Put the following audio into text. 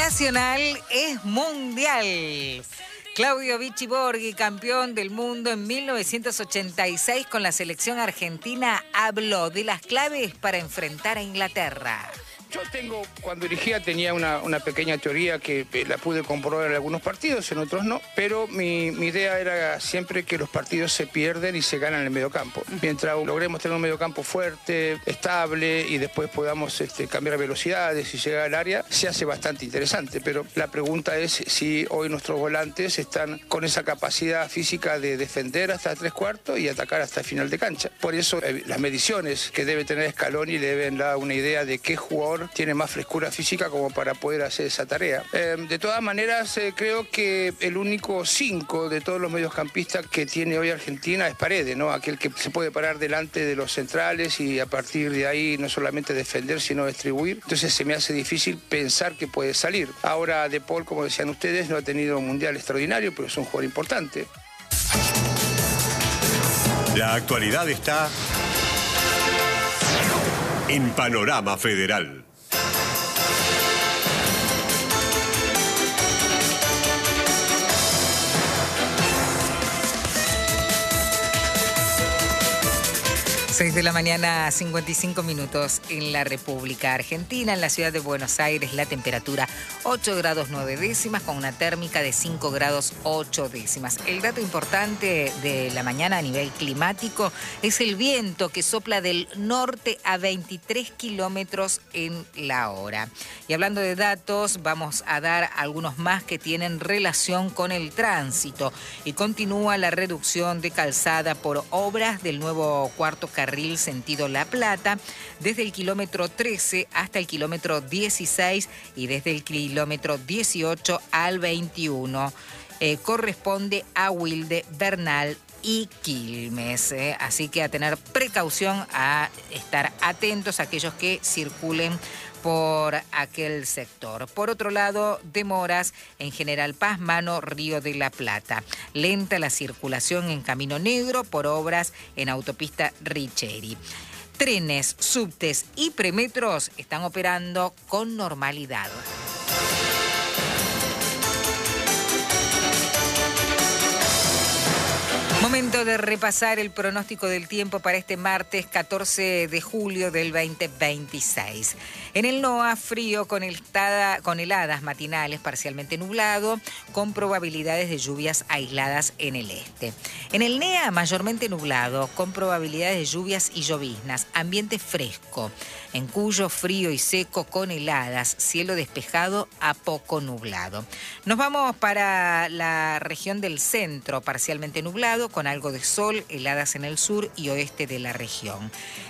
Nacional es mundial. Claudio Vichy Borghi, campeón del mundo en 1986 con la selección argentina, habló de las claves para enfrentar a Inglaterra. Yo cuando dirigía tenía una pequeña teoría que la pude comprobar en algunos partidos, en otros no, pero mi idea era siempre que los partidos se pierden y se ganan en el mediocampo. Mientras logremos tener un mediocampo fuerte, estable y después podamos cambiar velocidades y llegar al área, se hace bastante interesante, pero la pregunta es si hoy nuestros volantes están con esa capacidad física de defender hasta 3/4 y atacar hasta el final de cancha. Por eso las mediciones que debe tener Scaloni le deben dar una idea de qué jugador tiene más frescura física como para poder hacer esa tarea. De todas maneras, creo que el único 5 de todos los mediocampistas que tiene hoy Argentina es Paredes, ¿no? Aquel que se puede parar delante de los centrales y a partir de ahí no solamente defender, sino distribuir. Entonces se me hace difícil pensar que puede salir. Ahora De Paul, como decían ustedes, no ha tenido un mundial extraordinario, pero es un jugador importante. La actualidad está en Panorama Federal. 6 de la mañana, 55 minutos en la República Argentina. En la ciudad de Buenos Aires, la temperatura 8 grados 9 décimas con una térmica de 5 grados 8 décimas. El dato importante de la mañana a nivel climático es el viento que sopla del norte a 23 kilómetros en la hora. Y hablando de datos, vamos a dar algunos más que tienen relación con el tránsito. Y continúa la reducción de calzada por obras del nuevo cuarto carril sentido La Plata, desde el kilómetro 13 hasta el kilómetro 16 y desde el kilómetro 18 al 21. Corresponde a Wilde, Bernal y Quilmes. Así que a tener precaución, a estar atentos a aquellos que circulen por aquel sector. Por otro lado, demoras en General Paz, Mano, Río de la Plata. Lenta la circulación en Camino Negro por obras en autopista Richeri. Trenes, subtes y premetros están operando con normalidad. Momento de repasar el pronóstico del tiempo para este martes 14 de julio del 2026. En el NOA, frío con heladas matinales, parcialmente nublado, con probabilidades de lluvias aisladas en el este. En el NEA, mayormente nublado, con probabilidades de lluvias y lloviznas, ambiente fresco. En Cuyo, frío y seco con heladas, cielo despejado a poco nublado. Nos vamos para la región del centro, parcialmente nublado, con algo de sol, heladas en el sur y oeste de la región.